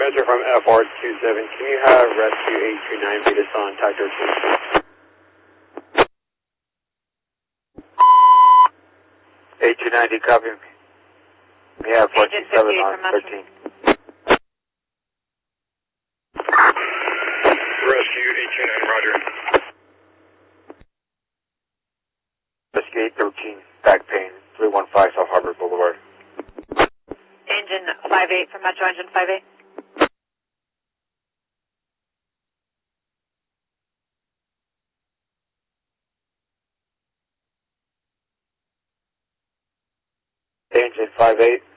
Answer from FR27. Can you have rescue 829 meet us on type 13? 8290, copy. We have 427 on 13. Rescue 829, roger. Rescue 813, back pain, 315 South Harbor Boulevard. Engine 58 from Metro Engine 58. Engine 58.